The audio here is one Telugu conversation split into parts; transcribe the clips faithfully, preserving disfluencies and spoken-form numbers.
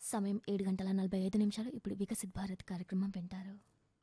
సమయం ఏడు గంటల నలభై ఐదు నిమిషాలు. ఇప్పుడు వికసిత్ భారత్ కార్యక్రమం వింటారు.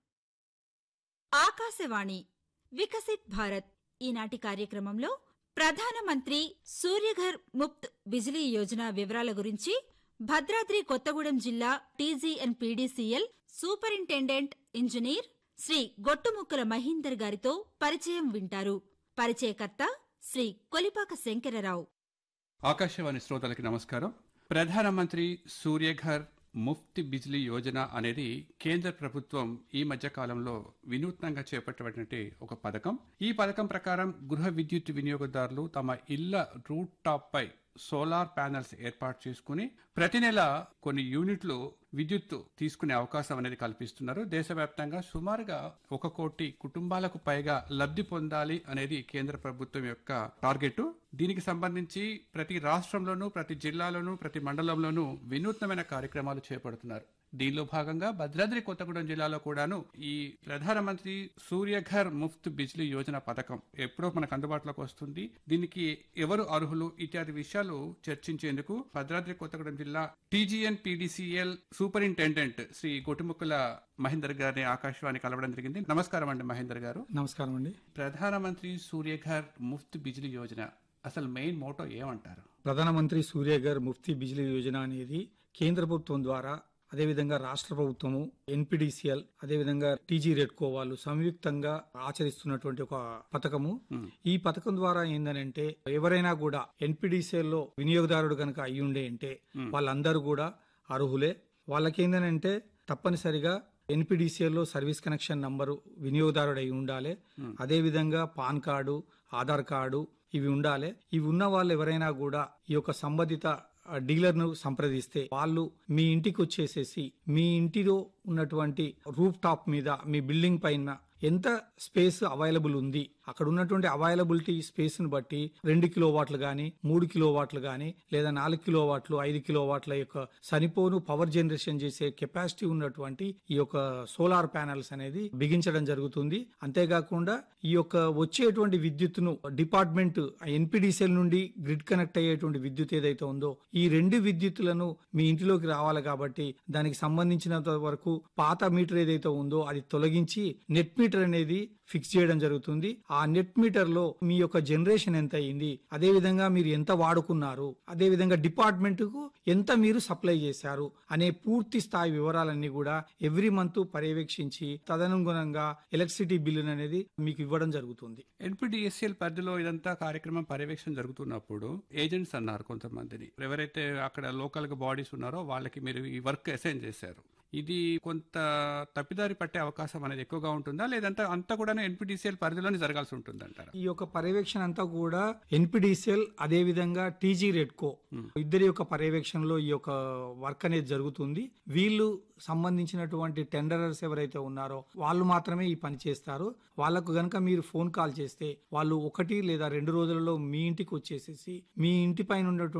ఆకాశవాణి వికసిత్ భారత్ ఈనాటి కార్యక్రమంలో ప్రధానమంత్రి సూర్యఘర్ ముఫ్త్ బిజిలీ యోజన వివరాల గురించి భద్రాద్రి కొత్తగూడెం జిల్లా TGNPDCL superintendent engineer Shri Gottumukkala Mahinder గారితో పరిచయం వింటారు. పరిచయకర్త శ్రీ కొలిపాక శంకరరావు. ఆకాశవాణి శ్రోతలకి నమస్కారం. ప్రధానమంత్రి సూర్యఘర్ ముఫ్త్ బిజిలీ యోజన అనేది కేంద్ర ప్రభుత్వం ఈ మధ్య కాలంలో వినూత్నంగా చేపట్టబడినటువంటి ఒక పథకం. ఈ పథకం ప్రకారం గృహ విద్యుత్ వినియోగదారులు తమ ఇళ్ల రూట్ టాప్ పై సోలార్ ప్యానెల్స్ ఏర్పాటు చేసుకుని ప్రతి నెల కొన్ని యూనిట్లు విద్యుత్ తీసుకునే అవకాశం అనేది కల్పిస్తున్నారు. దేశవ్యాప్తంగా సుమారుగా ఒక కోటి కుటుంబాలకు పైగా లబ్ధి పొందాలి అనేది కేంద్ర ప్రభుత్వం యొక్క టార్గెట్. దీనికి సంబంధించి ప్రతి రాష్ట్రంలోనూ, ప్రతి జిల్లాలోనూ, ప్రతి మండలంలోనూ వినూత్నమైన కార్యక్రమాలు చేపడుతున్నారు. దీనిలో భాగంగా భద్రాద్రి కొత్తగూడెం జిల్లాలో కూడాను ఈ ప్రధానమంత్రి సూర్యఘర్ ముఫ్త్ బిజ్లీ యోజన పథకం ఎప్పుడో మనకు అందుబాటులోకి వస్తుంది. దీనికి ఎవరు అర్హులు ఇత్యాది విషయాలు చర్చించేందుకు భద్రాద్రి కొత్తగూడెం జిల్లా TGN PDCL superintendent Shri Gottumukkala Mahender గారిని ఆకాశవాణి కలవడం జరిగింది. నమస్కారం అండి మహేందర్ గారు. నమస్కారం అండి. ప్రధానమంత్రి సూర్యఘర్ ముఫ్త్ బిజ్లీ యోజన అసలు మెయిన్ మోటో ఏమంటారు? ప్రధానమంత్రి సూర్యఘర్ ముఫ్తీ బిజిలీ యోజన అనేది కేంద్ర ప్రభుత్వం ద్వారా, అదేవిధంగా రాష్ట్ర ప్రభుత్వము, ఎన్పీడీసీఎల్, అదేవిధంగా టీజీ రెడ్కో వాళ్ళు సంయుక్తంగా ఆచరిస్తున్నటువంటి ఒక పథకము. ఈ పథకం ద్వారా ఏందనంటే ఎవరైనా కూడా ఎన్పీడీసీఎల్ లో వినియోగదారుడు కనుక అయి ఉండే అంటే వాళ్ళందరూ కూడా అర్హులే. వాళ్ళకేందనంటే తప్పనిసరిగా ఎన్పీడీసీఎల్ లో సర్వీస్ కనెక్షన్ నంబరు వినియోగదారుడు అయి ఉండాలి. అదేవిధంగా పాన్ కార్డు, ఆధార్ కార్డు ఇవి ఉండాలి. ఇవి ఉన్న వాళ్ళు ఎవరైనా కూడా ఈ యొక్క సంబంధిత డీలర్ ను సంప్రదిస్తే వాళ్ళు మీ ఇంటికి వచ్చేసేసి మీ ఇంటిలో ఉన్నటువంటి రూఫ్ టాప్ మీద మీ బిల్డింగ్ పైన ఎంత స్పేస్ అవైలబుల్ ఉంది, అక్కడ ఉన్నటువంటి అవైలబిలిటీ స్పేస్ ను బట్టి రెండు కిలో వాట్లు గానీ, మూడు కిలో వాట్లు గానీ, లేదా నాలుగు కిలో వాట్లు, ఐదు కిలో వాట్ల యొక్క సరిపోను పవర్ జనరేషన్ చేసే కెపాసిటీ ఉన్నటువంటి ఈ యొక్క సోలార్ ప్యానెల్స్ అనేది బిగించడం జరుగుతుంది. అంతేకాకుండా ఈ యొక్క వచ్చేటువంటి విద్యుత్తును డిపార్ట్మెంట్ ఎన్పీడీసీఎల్ నుండి గ్రిడ్ కనెక్ట్ అయ్యేటువంటి విద్యుత్ ఏదైతే ఉందో ఈ రెండు విద్యుత్తులను మీ ఇంటిలోకి రావాలి. కాబట్టి దానికి సంబంధించినంత వరకు పాత మీటర్ ఏదైతే ఉందో అది తొలగించి నెట్ మీటర్ అనేది ఫిక్స్ చేయడం జరుగుతుంది. ఆ నెట్ మీటర్ లో మీ యొక్క జనరేషన్ ఎంత అయింది, అదే విధంగా మీరు ఎంత వాడుకున్నారు, అదే విధంగా డిపార్ట్మెంట్ కు ఎంత మీరు సప్లై చేశారు అనే పూర్తి స్థాయి వివరాలన్నీ కూడా ఎవ్రీ మంత్ పర్యవేక్షించి తదనుగుణంగా ఎలక్ట్రిసిటీ బిల్లు అనేది మీకు ఇవ్వడం జరుగుతుంది. ఎన్పీడీఎస్ఎల్ పరిధిలో ఇదంతా కార్యక్రమం పర్యవేక్షణ జరుగుతున్నప్పుడు ఏజెంట్స్ అన్నారు కొంతమందిని, ఎవరైతే అక్కడ లోకల్ గా బాడీస్ ఉన్నారో వాళ్ళకి మీరు ఈ వర్క్ అసైన్ చేశారు. ఇది కొంత తప్పిదారి పట్టే అవకాశం అనేది ఎక్కువగా ఉంటుందా, లేదంటే అంతా కూడా ఎన్పీడీసీఎల్ పరిధిలోనే జరగాల్సి ఉంటుందంటారా? ఈ యొక్క పర్యవేక్షణ అంతా కూడా ఎన్పీడీసీఎల్ అదే విధంగా టీజీ రెడ్కో ఇద్దరి యొక్క పర్యవేక్షణలో ఈ యొక్క వర్క్ అనేది జరుగుతుంది. వీళ్ళు సంబంధించినటువంటి టెండరర్స్ ఎవరైతే ఉన్నారో వాళ్ళు మాత్రమే ఈ పని చేస్తారు. వాళ్ళకు గనక మీరు ఫోన్ కాల్ చేస్తే వాళ్ళు ఒకటి లేదా రెండు రోజులలో మీ ఇంటికి వచ్చేసేసి మీ ఇంటి పైన ఉన్నటువంటి